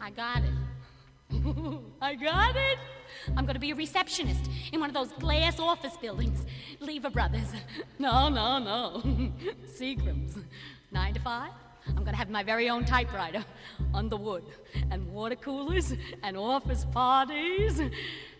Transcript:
I got it. I got it. I'm gonna be a receptionist in one of those glass office buildings. Lever Brothers. No. Seagram's. 9 to 5. I'm gonna have my very own typewriter. Underwood. And water coolers. And office parties.